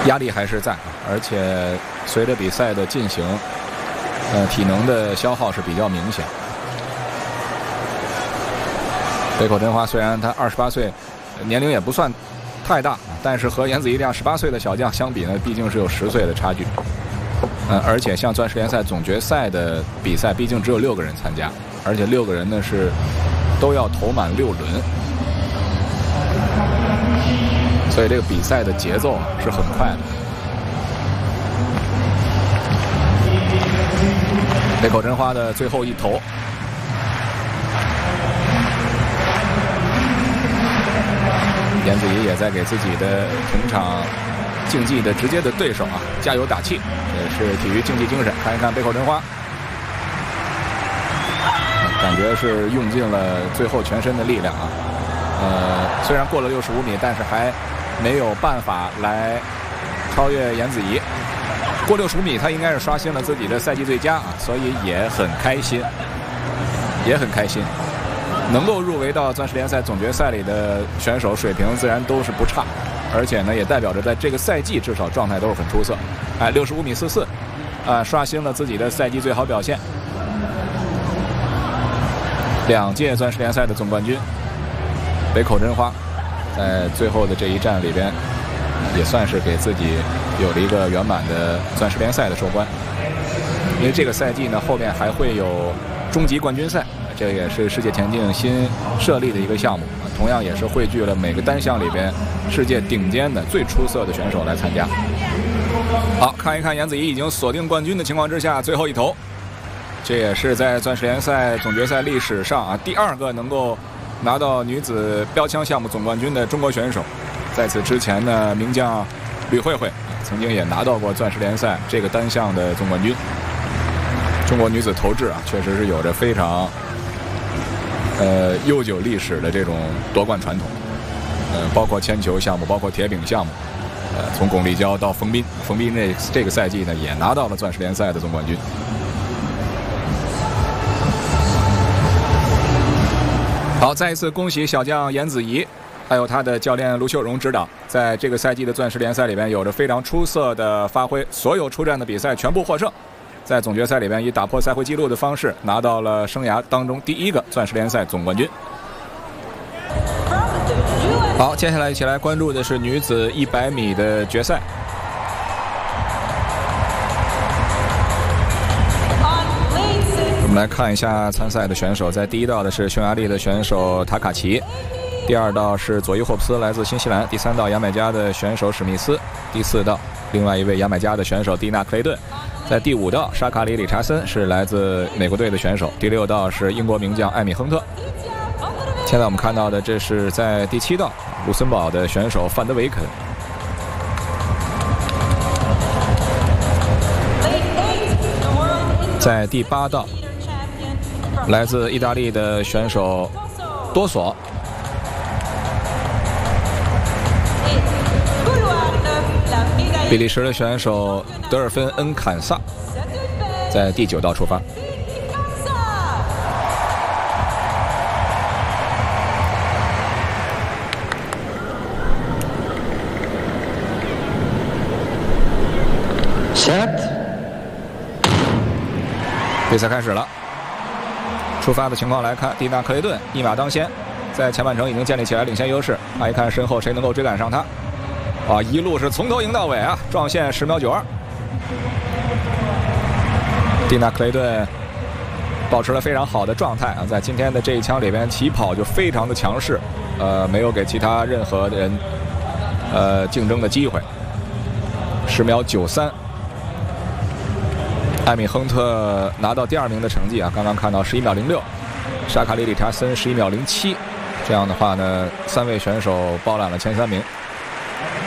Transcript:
压力还是在，而且随着比赛的进行，体能的消耗是比较明显。北口真花虽然他28岁，年龄也不算太大，但是和颜子怡这样18岁的小将相比呢，毕竟是有10岁的差距。而且像钻石联赛总决赛的比赛，毕竟只有6个人参加，而且6个人呢是都要投满6轮，所以这个比赛的节奏是很快的。北口真花的最后一投，颜子怡也在给自己的同场竞技的直接的对手加油打气，这是体育竞技精神。看一看北口真花，感觉是用尽了最后全身的力量虽然过了65米，但是还没有办法来超越颜子怡。过65米，他应该是刷新了自己的赛季最佳所以也很开心，能够入围到钻石联赛总决赛里的选手水平自然都是不差，而且呢也代表着在这个赛季至少状态都是很出色。65米44，刷新了自己的赛季最好表现。2届钻石联赛的总冠军北口真花，在最后的这一战里边，也算是给自己有了一个圆满的钻石联赛的收官。因为这个赛季呢，后面还会有终极冠军赛，这也是世界田径新设立的一个项目，同样也是汇聚了每个单项里边世界顶尖的最出色的选手来参加。好，看一看颜子怡已经锁定冠军的情况之下，最后一投，这也是在钻石联赛总决赛历史上第2个能够拿到女子标枪项目总冠军的中国选手。在此之前呢，名将吕慧慧曾经也拿到过钻石联赛这个单项的总冠军。中国女子投掷确实是有着非常悠久历史的这种夺冠传统，包括铅球项目，包括铁饼项目，从巩立姣到冯彬这个赛季呢也拿到了钻石联赛的总冠军。好，再一次恭喜小将颜子怡，还有他的教练卢秀荣指导，在这个赛季的钻石联赛里边有着非常出色的发挥，所有出战的比赛全部获胜，在总决赛里边以打破赛会纪录的方式拿到了生涯当中第1个钻石联赛总冠军。好，接下来一起来关注的是女子100米的决赛。我们来看一下参赛的选手，在第1道的是匈牙利的选手塔卡奇，第2道是佐伊霍普斯来自新西兰，第3道牙买加的选手史密斯，第4道另外一位牙买加的选手蒂娜克雷顿，在第5道沙卡里理查森是来自美国队的选手，第6道是英国名将艾米亨特。现在我们看到的这是在第7道卢森堡的选手范德维肯。在第8道来自意大利的选手多索。比利时的选手德尔芬恩坎萨在第9道出发。比赛开始了，出发的情况来看，蒂娜克雷顿一马当先，在前半程已经建立起来领先优势。看一看身后谁能够追赶上他。一路是从头赢到尾撞线10秒92。蒂娜克雷顿保持了非常好的状态在今天的这一枪里边起跑就非常的强势，没有给其他任何的人竞争的机会。10秒93。艾米亨特拿到第2名的成绩刚刚看到11秒06，沙卡里理查森11秒07，这样的话呢，3位选手包揽了前3名。